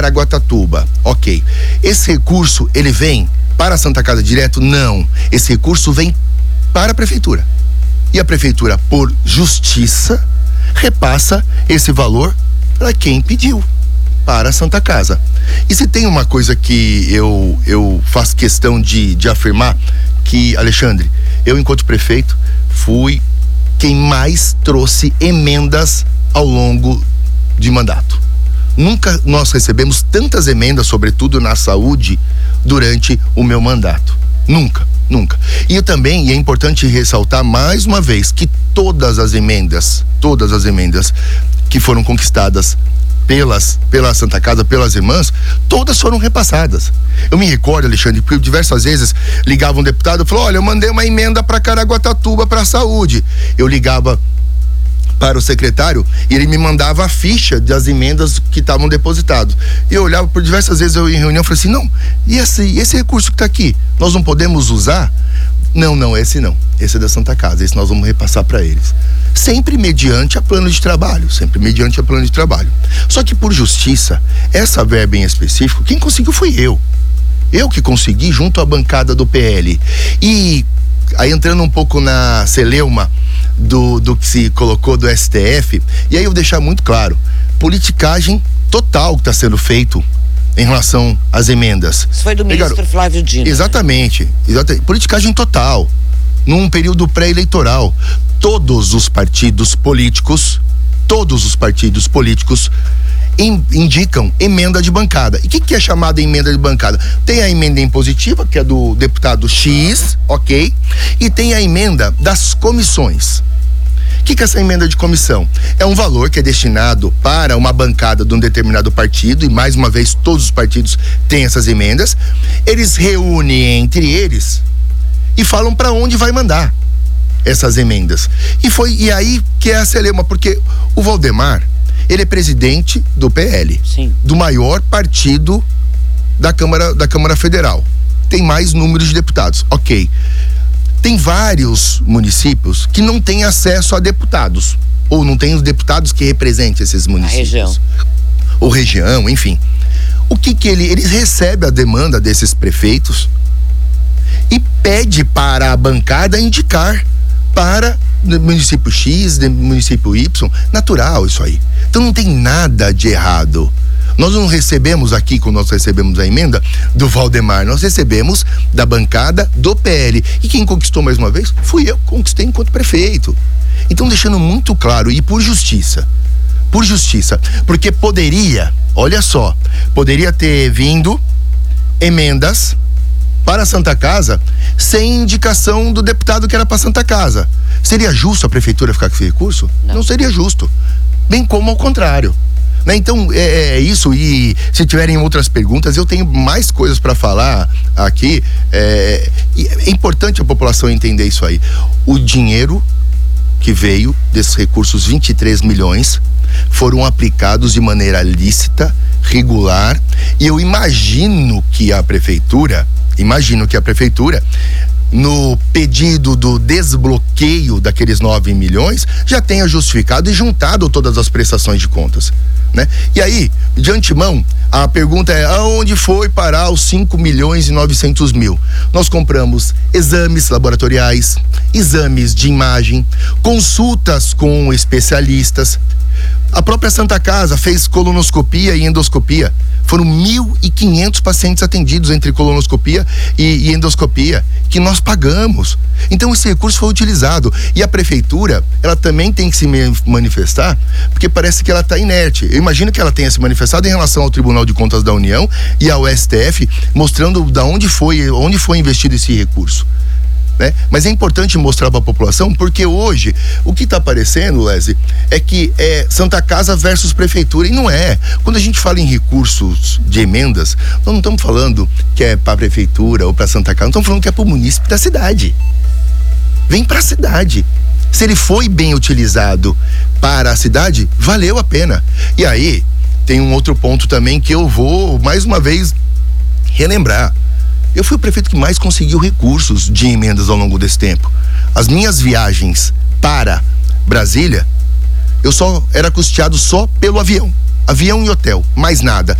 Caraguatatuba. Ok. Esse recurso, ele vem para a Santa Casa direto? Não. Esse recurso vem para a prefeitura. E a prefeitura, por justiça, repassa esse valor para quem pediu, para a Santa Casa. E se tem uma coisa que eu faço questão de afirmar, que, Alexandre, eu, enquanto prefeito, fui quem mais trouxe emendas ao longo de mandato. Nunca nós recebemos tantas emendas, sobretudo na saúde, durante o meu mandato. Nunca. E eu também, e é importante ressaltar mais uma vez, que todas as emendas que foram conquistadas pela Santa Casa, pelas irmãs, todas foram repassadas. Eu me recordo, Alexandre, porque diversas vezes ligava um deputado e falou: olha, eu mandei uma emenda para Caraguatatuba para a saúde. Eu ligava para o secretário e ele me mandava a ficha das emendas que estavam depositadas. E eu olhava por diversas vezes, eu em reunião, falei assim: não, e esse recurso que está aqui, nós não podemos usar? Não, esse não. Esse é da Santa Casa, esse nós vamos repassar para eles. Sempre mediante a plano de trabalho. Só que, por justiça, essa verba em específico, quem conseguiu foi eu. Eu que consegui, junto à bancada do PL. E aí, entrando um pouco na celeuma do que se colocou do STF, e aí eu vou deixar muito claro: politicagem total que está sendo feito em relação às emendas. Isso foi do ministro Flávio Dino. Exatamente. Politicagem total. Num período pré-eleitoral. Todos os partidos políticos indicam emenda de bancada. E o que é chamada emenda de bancada? Tem a emenda impositiva, que é do deputado X, ok? E tem a emenda das comissões. O que é essa emenda de comissão? É um valor que é destinado para uma bancada de um determinado partido, e mais uma vez todos os partidos têm essas emendas. Eles reúnem entre eles e falam para onde vai mandar essas emendas. E aí que é a celeuma, porque o Valdemar, ele é presidente do PL, sim, do maior partido da Câmara Federal. Tem mais números de deputados, ok. Tem vários municípios que não têm acesso a deputados, ou não tem os deputados que representem esses municípios. Ou região, enfim. O que ele recebe a demanda desses prefeitos e pede para a bancada indicar para município X, município Y. Natural isso aí. Então não tem nada de errado. Nós não recebemos aqui, quando nós recebemos a emenda do Valdemar, nós recebemos da bancada do PL. E quem conquistou mais uma vez, fui eu que conquistei enquanto prefeito. Então, deixando muito claro, e por justiça, porque poderia ter vindo emendas para a Santa Casa sem indicação do deputado que era para a Santa Casa. Seria justo a prefeitura ficar com esse recurso? Não seria justo. Bem como ao contrário. Né? Então, é isso. E se tiverem outras perguntas, eu tenho mais coisas para falar aqui. É importante a população entender isso aí. O dinheiro que veio desses recursos, 23 milhões, foram aplicados de maneira lícita, regular, e eu imagino que a prefeitura, no pedido do desbloqueio daqueles 9 milhões, já tenha justificado e juntado todas as prestações de contas, né? E aí, de antemão, a pergunta é: aonde foi parar os 5.900.000? Nós compramos exames laboratoriais, exames de imagem, consultas com especialistas. A própria Santa Casa fez colonoscopia e endoscopia. Foram 1.500 pacientes atendidos entre colonoscopia e endoscopia, que nós pagamos. Então esse recurso foi utilizado. E a prefeitura, ela também tem que se manifestar, porque parece que ela está inerte. Eu imagino que ela tenha se manifestado em relação ao Tribunal de Contas da União e ao STF, mostrando de onde foi investido esse recurso. Né? Mas é importante mostrar para a população, porque hoje o que está aparecendo, Leslie, é que é Santa Casa versus prefeitura, e não é. Quando a gente fala em recursos de emendas, nós não estamos falando que é para a prefeitura ou para Santa Casa, nós estamos falando que é para o munícipe da cidade. Vem para a cidade. Se ele foi bem utilizado para a cidade, valeu a pena. E aí tem um outro ponto também que eu vou mais uma vez relembrar. Eu fui o prefeito que mais conseguiu recursos de emendas ao longo desse tempo. As minhas viagens para Brasília, eu só era custeado só pelo avião e hotel, mais nada.